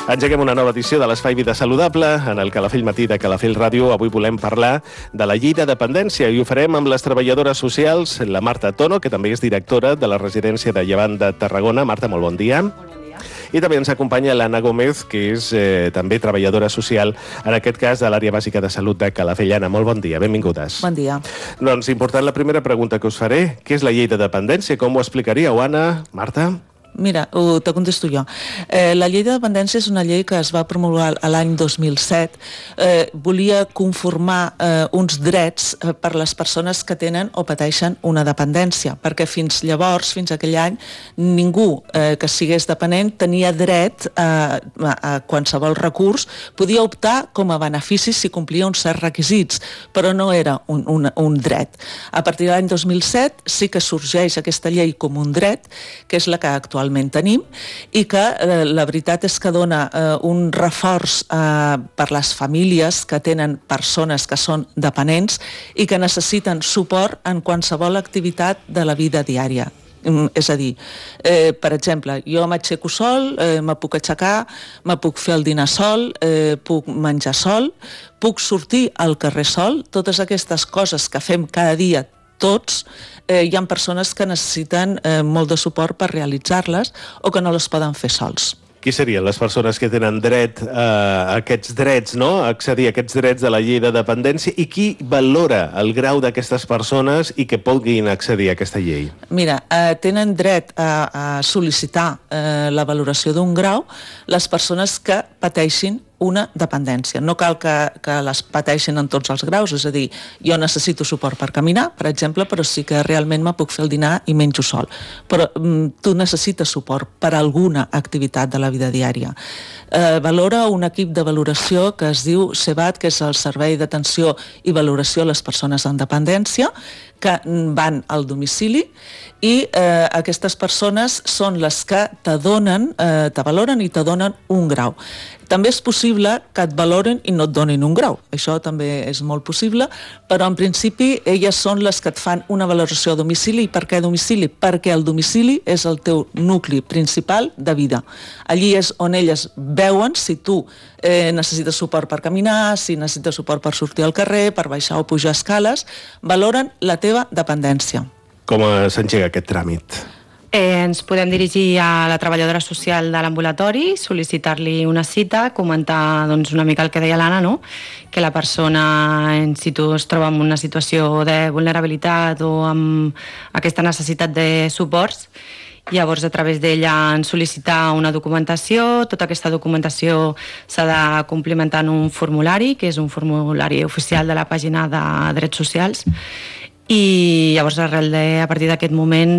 Engeguem una nova edició de l'Espai Vida Saludable. En el Calafell Matí de Calafell Ràdio avui volem parlar de la llei de dependència i ho farem amb les treballadores socials, la Marta Tono, que també és directora de la residència de Llevant de Tarragona. Marta, molt bon dia. I també ens acompanya l'Anna Gómez, que és també treballadora social, en aquest cas de l'àrea bàsica de salut de Calafell. Anna, molt bon dia, benvingudes. Bon dia. Doncs important la primera pregunta que us faré. Què és la llei de dependència? Com ho explicaríeu, Anna? Marta? Mira, te contesto jo. La llei de dependència és una llei que es va promulgar l'any 2007. Volia conformar uns drets per les persones que tenen o pateixen una dependència, perquè fins llavors, fins aquell any, ningú que sigués dependent tenia dret a qualsevol recurs, podia optar com a benefici si complia uns certs requisits, però no era un dret. A partir de l'any 2007 sí que sorgeix aquesta llei com un dret, que és la que actualment tenim, i que la veritat és que dona un reforç per les famílies que tenen persones que són dependents i que necessiten suport en qualsevol activitat de la vida diària. És a dir, per exemple, jo m'aixeco sol, me puc aixecar, me puc fer el dinar sol, puc menjar sol, puc sortir al carrer sol. Totes aquestes coses que fem cada dia tots, hi ha persones que necessiten molt de suport per realitzar-les o que no les poden fer sols. Qui serien les persones que tenen dret a aquests drets, no? Accedir a aquests drets de la llei de dependència, i qui valora el grau d'aquestes persones i que puguin accedir a aquesta llei? Mira, tenen dret a sol·licitar la valoració d'un grau les persones que pateixin una dependència. No cal que les pateixin en tots els graus, és a dir, jo necessito suport per caminar, per exemple, però sí que realment me puc fer el dinar i menjo sol. Però tu necessites suport per alguna activitat de la vida diària. Valora un equip de valoració que es diu CEVAT, que és el Servei d'Atenció i Valoració a les Persones amb Dependència, que van al domicili i aquestes persones són les que te valoren i te donen un grau. També és possible que et valoren i no et donin un grau. Això també és molt possible, però en principi elles són les que et fan una valoració a domicili. I per què a domicili? Perquè el domicili és el teu nucli principal de vida. Allí és on elles veuen si tu necessites suport per caminar, si necessites suport per sortir al carrer, per baixar o pujar escales, valoren la teva dependència. Com s'engega aquest tràmit? Ens podem dirigir a la treballadora social de l'ambulatori, sol·licitar-li una cita, comentar una mica el que deia l'Anna, no? Que la persona, si tu es troba en una situació de vulnerabilitat o amb aquesta necessitat de suports, llavors a través d'ella en sol·licitar una documentació. Tota aquesta documentació s'ha de complimentar en un formulari, que és un formulari oficial de la pàgina de Drets Socials, i llavors a partir d'aquest moment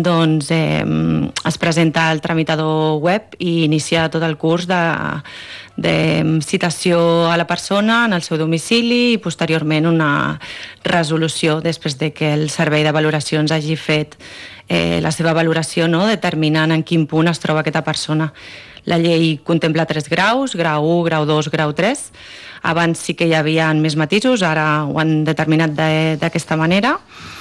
es presenta el tramitador web i inicia tot el curs de citació a la persona en el seu domicili i posteriorment una resolució després de que el servei de valoracions hagi fet la seva valoració, no? Determinant en quin punt es troba aquesta persona. La llei contempla 3 graus, grau 1, grau 2, grau 3. Abans sí que hi havia més matisos, ara ho han determinat d'aquesta manera.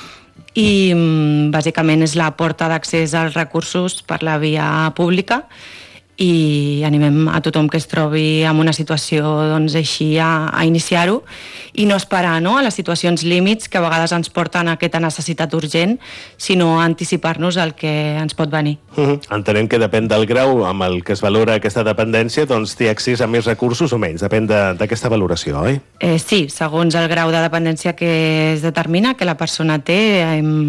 I bàsicament és la porta d'accés als recursos per la via pública i animem a tothom que es trobi en una situació així a iniciar-ho i no esperar a les situacions límits que a vegades ens porten a aquesta necessitat urgent, sinó a anticipar-nos al que ens pot venir. Entenem que depèn del grau amb el que es valora aquesta dependència, doncs té accés a més recursos o menys, depèn d'aquesta valoració, oi? Sí, segons el grau de dependència que es determina, que la persona té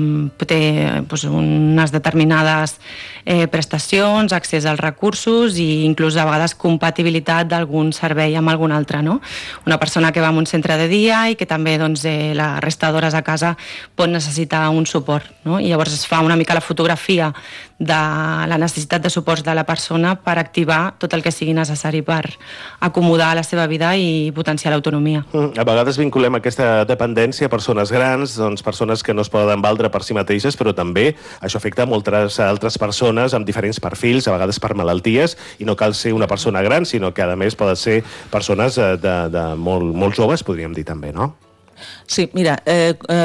unes determinades prestacions, accés als recursos i inclús a vegades compatibilitat d'algun servei amb algun altre, no? Una persona que va a un centre de dia i que també la resta d'hores a casa pot necessitar un suport, no? I llavors es fa una mica la fotografia de la necessitat de suports de la persona per activar tot el que sigui necessari per acomodar la seva vida i potenciar l'autonomia. A vegades vinculem aquesta dependència a persones grans, persones que no es poden valdre per si mateixes, però també això afecta a moltes altres persones amb diferents perfils, a vegades per malalties, i no cal ser una persona gran, sinó que a més poden ser persones de molt joves, podríem dir també, no? Sí, mira,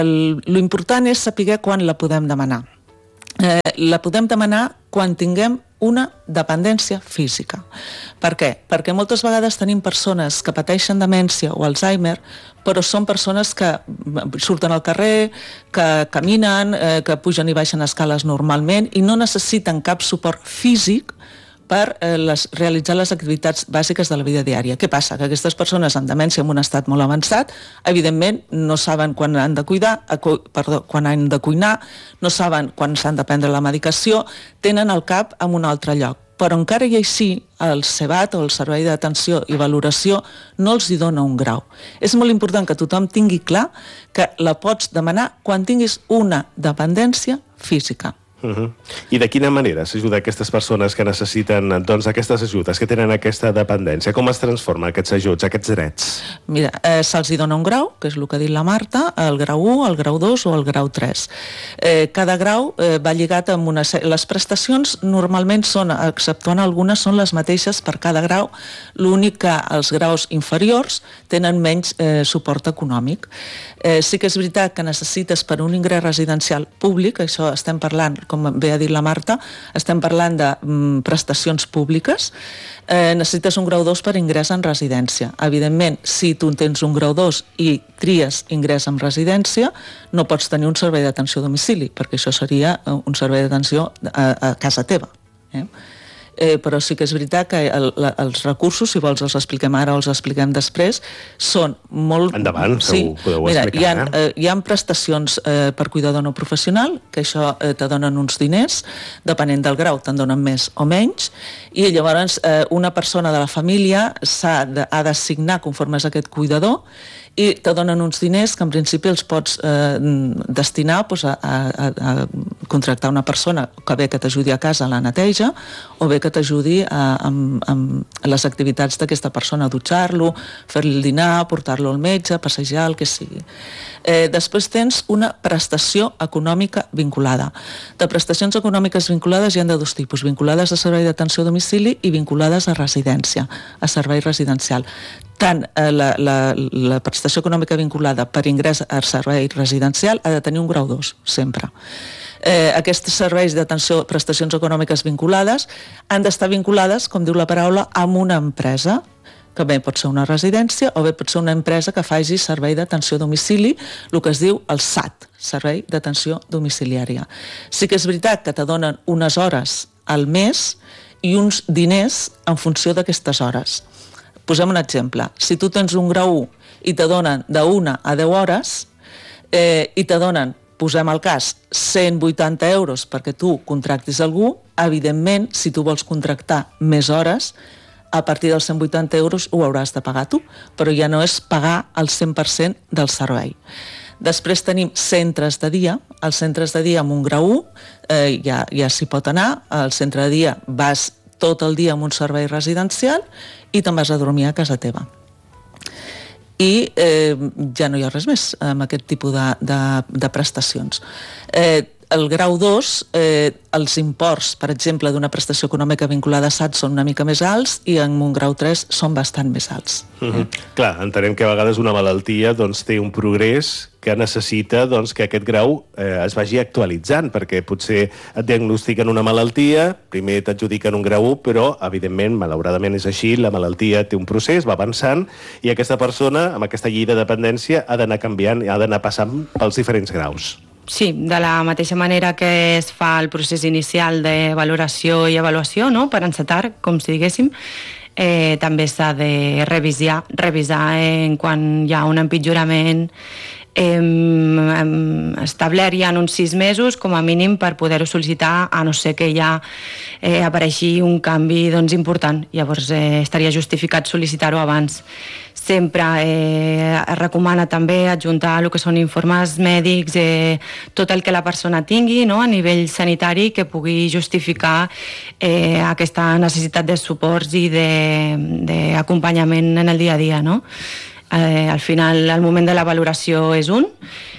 l'important és saber quan la podem demanar. La podem demanar quan tinguem una dependència física. Per què? Perquè moltes vegades tenim persones que pateixen demència o Alzheimer, però són persones que surten al carrer, que caminen, que pugen i baixen escales normalment i no necessiten cap suport físic per realitzar les activitats bàsiques de la vida diària. Què passa? Que aquestes persones amb demència en un estat molt avançat, evidentment no saben quan han de quan han de cuinar, no saben quan s'han de prendre la medicació, tenen el cap en un altre lloc. Però encara i així el CEVAT o el Servei d'Atenció i Valoració no els hi dona un grau. És molt important que tothom tingui clar que la pots demanar quan tinguis una dependència física. I de quina manera s'ajuda aquestes persones que necessiten aquestes ajudes, que tenen aquesta dependència? Com es transformen aquests ajuts, aquests drets? Mira, se'ls hi dona un grau, que és el que ha dit la Marta, el grau 1, el grau 2 o el grau 3. Cada grau va lligat amb una sèrie... Les prestacions normalment són, exceptuant algunes, són les mateixes per cada grau, l'únic que els graus inferiors tenen menys suport econòmic. Sí que és veritat que necessites per un ingrés residencial públic, això estem parlant, com bé ha dit la Marta, estem parlant de prestacions públiques, necessites un grau 2 per ingrés en residència. Evidentment, si tu tens un grau 2 i tries ingrés en residència, no pots tenir un servei d'atenció a domicili, perquè això seria un servei d'atenció a casa teva. Però sí que és veritat que els recursos, si vols els expliquem ara o els expliquem després, són molt... Endavant, sí. Podeu explicar. Hi ha prestacions per cuidador no professional, que això te donen uns diners, depenent del grau te'n donen més o menys, i llavors una persona de la família ha d'assignar conforme a aquest cuidador i te donen uns diners que en principi els pots destinar a contractar una persona que bé que t'ajudi a casa a la neteja o bé que t'ajudi amb les activitats d'aquesta persona, dutxar-lo, fer-li el dinar, portar-lo al metge, passejar, el que sigui. Després tens una prestació econòmica vinculada. De prestacions econòmiques vinculades hi ha de dos tipus, vinculades a servei d'atenció a domicili i vinculades a residència, a servei residencial. Tant la prestació econòmica vinculada per ingrés a servei residencial ha de tenir un grau 2, sempre. Aquests serveis d'atenció, prestacions econòmiques vinculades, han d'estar vinculades, com diu la paraula, amb una empresa, que bé pot ser una residència o bé pot ser una empresa que faci servei d'atenció a domicili, el que es diu el SAT, Servei d'Atenció Domiciliària. Sí que és veritat que te donen unes hores al mes i uns diners en funció d'aquestes hores. Posem un exemple. Si tu tens un grau 1 i te donen de 1 a 10 hores i te donen, posem el cas, 180 euros perquè tu contractis algú, evidentment, si tu vols contractar més hores, a partir dels 180 euros ho hauràs de pagar tu, però ja no és pagar el 100% del servei. Després tenim centres de dia. Els centres de dia amb un grau 1 ja s'hi pot anar. Al centre de dia vas tot el dia amb un servei residencial i te'n vas a dormir a casa teva. I ja no hi ha res més amb aquest tipus de prestacions. El grau 2, els imports, per exemple, d'una prestació econòmica vinculada a SAT són una mica més alts i en un grau 3 són bastant més alts. Clar, entenem que a vegades una malaltia té un progrés que necessita que aquest grau es vagi actualitzant, perquè potser et diagnostiquen una malaltia, primer t'adjudiquen un grau 1, però, evidentment, malauradament és així, la malaltia té un procés, va avançant, i aquesta persona, amb aquesta llei de dependència, ha d'anar canviant, ha d'anar passant pels diferents graus. Sí, de la mateixa manera que es fa el procés inicial de valoració i avaluació, no?, per encetar, com si diguéssim, també s'ha de revisar quan hi ha un empitjorament establert ja en uns 6 mesos, com a mínim, per poder-ho sol·licitar, a no ser que ja apareixi un canvi important. Llavors estaria justificat sol·licitar-ho abans. Sempre es recomana també adjuntar el que són informes mèdics, tot el que la persona tingui, no?, a nivell sanitari, que pugui justificar aquesta necessitat de suports i d'acompanyament en el dia a dia, no? Al final, el moment de la valoració és un,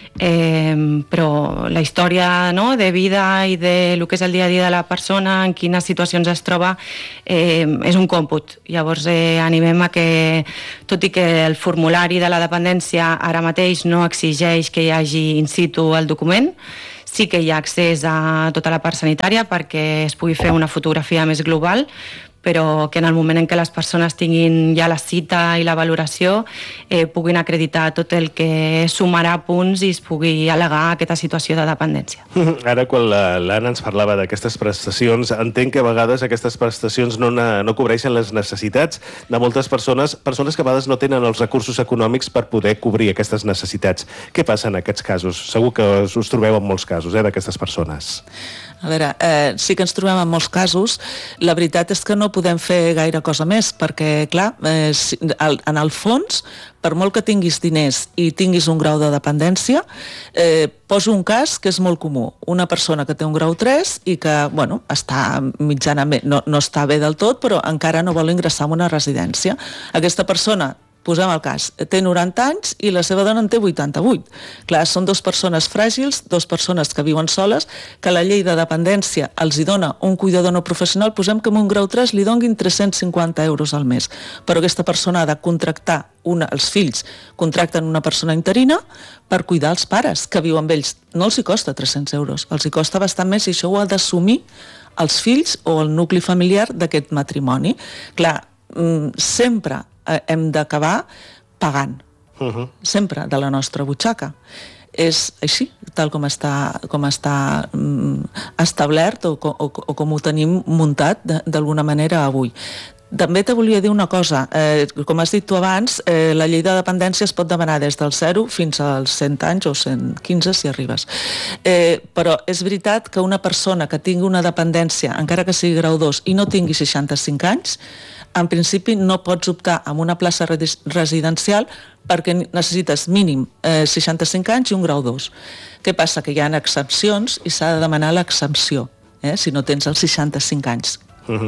però la història, no?, de vida i de lo que és el dia a dia de la persona, en quines situacions es troba, és un còmput. Llavors animem a que, tot i que el formulari de la dependència ara mateix no exigeix que hi hagi in situ el document, Sí que hi ha accés a tota la part sanitària perquè es pugui fer una fotografia més global, però que en el moment en què les persones tinguin ja la cita i la valoració puguin acreditar tot el que sumarà punts i es pugui al·legar aquesta situació de dependència. Ara, quan l'Anna ens parlava d'aquestes prestacions, entenc que a vegades aquestes prestacions no cobreixen les necessitats de moltes persones que a vegades no tenen els recursos econòmics per poder cobrir aquestes necessitats. Què passa en aquests casos? Segur que us trobeu en molts casos, d'aquestes persones. A veure, sí que ens trobem en molts casos. La veritat és que no podem fer gaire cosa més, perquè, clar, en el fons, per molt que tinguis diners i tinguis un grau de dependència, poso un cas que és molt comú. Una persona que té un grau 3 i que, bueno, està mitjanament, no està bé del tot, però encara no vol ingressar en una residència. Aquesta persona, posem el cas, té 90 anys i la seva dona en té 88. Clar, són dues persones fràgils, dues persones que viuen soles, que la llei de dependència els hi dona un cuidador no professional, posem que amb un grau 3 li donguin 350 euros al mes. Però aquesta persona ha de contractar els fills contracten una persona interina per cuidar els pares que viuen amb ells. No els hi costa 300 euros, els hi costa bastant més i això ho ha d'assumir els fills o el nucli familiar d'aquest matrimoni. Clar, sempre hem d'acabar pagant, sempre de la nostra butxaca. És així, tal com està establert o com ho tenim muntat d'alguna manera avui. També te volia dir una cosa, com has dit tu abans, la llei de dependència es pot demanar des del 0 fins als 100 anys o 115 si arribes. Però és veritat que una persona que tingui una dependència, encara que sigui grau 2 i no tingui 65 anys, en principi no pots optar a una plaça residencial perquè necessites mínim 65 anys i un grau 2. Què passa? Que hi ha excepcions i s'ha de demanar l'exempció, si no tens els 65 anys.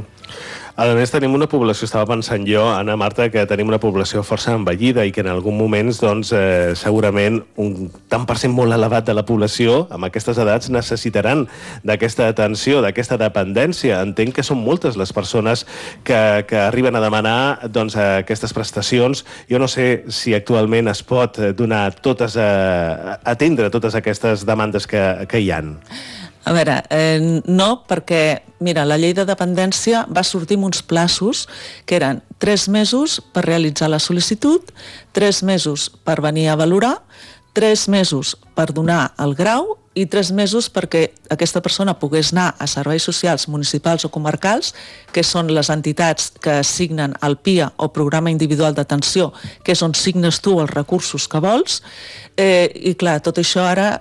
A més, tenim una població, estava pensant jo, Anna, Marta, que tenim una població força envellida i que en algun moment, doncs, segurament un tant per cent molt elevat de la població amb aquestes edats necessitaran d'aquesta atenció, d'aquesta dependència. Entenc que són moltes les persones que arriben a demanar doncs, aquestes prestacions. Jo no sé si actualment es pot donar atendre totes aquestes demandes que hi ha. A veure, no, perquè, mira, la llei de dependència va sortir amb uns plaços que eren 3 mesos per realitzar la sol·licitud, 3 mesos per venir a valorar, 3 mesos per donar el grau i 3 mesos perquè aquesta persona pogués anar a serveis socials municipals o comarcals, que són les entitats que assignen el PIA o Programa Individual d'Atenció, que és on signes tu els recursos que vols. I clar, tot això ara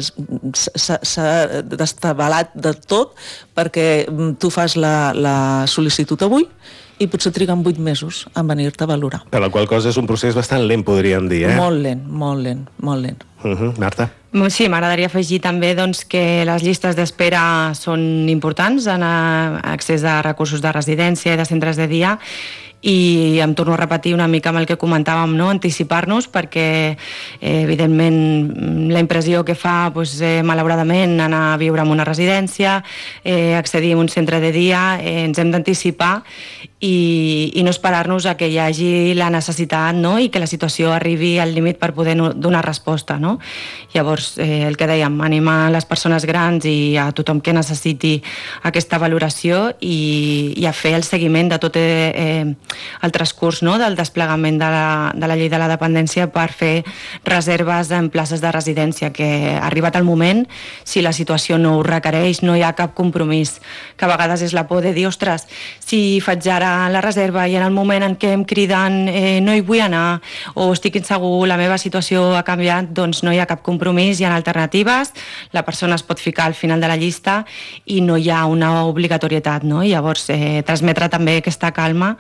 s'ha destabalat de tot perquè tu fas la sol·licitud avui i potser triguen 8 mesos en venir-te a valorar. Per la qual cosa és un procés bastant lent, podríem dir, Molt lent, molt lent, molt lent. Marta? Sí, m'agradaria afegir també doncs, que les llistes d'espera són importants en accés a recursos de residència i de centres de dia, i em torno a repetir una mica amb el que comentàvem, no? Anticipar-nos, perquè evidentment la impressió que fa malauradament anar a viure en una residència, accedir a un centre de dia, ens hem d'anticipar i no esperar-nos a que hi hagi la necessitat, no? I que la situació arribi al límit per poder donar resposta, no? Llavors, el que dèiem, animar les persones grans i a tothom que necessiti aquesta valoració i a fer el seguiment de tot el transcurs, no? Del desplegament de la llei de la dependència per fer reserves en places de residència, que arribat el moment, si la situació no ho requereix, no hi ha cap compromís, que a vegades és la por de dir, ostres, si faig ara la reserva i en el moment en què em criden no hi vull anar o estic insegur, la meva situació ha canviat, doncs no hi ha cap compromís, hi ha alternatives, la persona es pot ficar al final de la llista i no hi ha una obligatorietat, no? I llavors transmetre també aquesta calma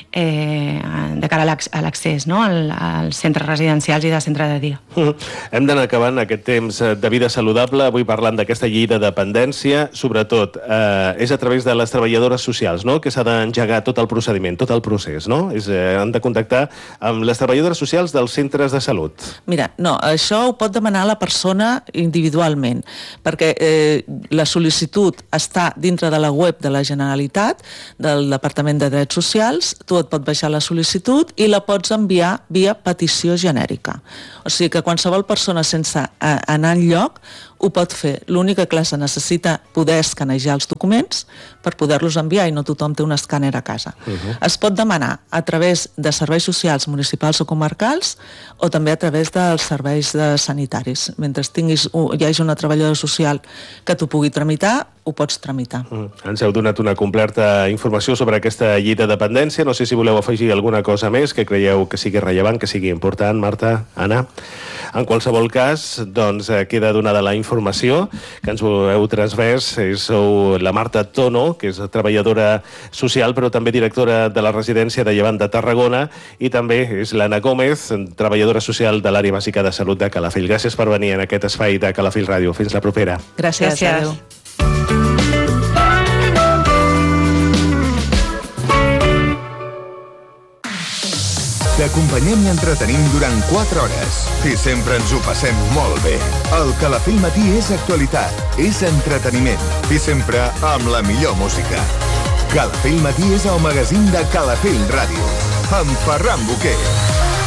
de cara a l'accés, no? als centres residencials i de centre de dia. Hem d'anar acabant aquest temps de vida saludable, avui parlant d'aquesta llei de dependència, sobretot és a través de les treballadores socials, no? Que s'ha d'engegar tot el procediment, tot el procés, no? Han de contactar amb les treballadores socials dels centres de salut. Mira, no, això ho pot demanar la persona individualment, perquè la sol·licitud està dintre de la web de la Generalitat, del Departament de Drets Socials, tu et pot baixar la sol·licitud i la pots enviar via petició genèrica. O sigui que qualsevol persona sense anar enlloc ho pot fer. L'única que se necessita poder escanejar els documents per poder-los enviar i no tothom té un escàner a casa. Es pot demanar a través de serveis socials municipals o comarcals o també a través dels serveis sanitaris. Mentre hi hagi una treballadora social que t'ho pugui tramitar, ho pots tramitar. Ens heu donat una completa informació sobre aquesta llei de dependència. No sé si voleu afegir alguna cosa més que creieu que sigui rellevant, que sigui important, Marta, Anna. En qualsevol cas, doncs, queda donada la informació que ens heu transmès. Sou la Marta Tono, que és treballadora social, però també directora de la residència de Llevant de Tarragona, i també és l'Anna Gómez, treballadora social de l'àrea bàsica de salut de Calafell. Gràcies per venir en aquest espai de Calafell Ràdio. Fins la propera. Gràcies. Adéu. T'acompanyem i entretenim durant 4 hores i sempre ens ho passem molt bé. El Calafell Matí és actualitat, és entreteniment i sempre amb la millor música. Calafell Matí és el magazín de Calafell Ràdio, amb Ferran Boquer.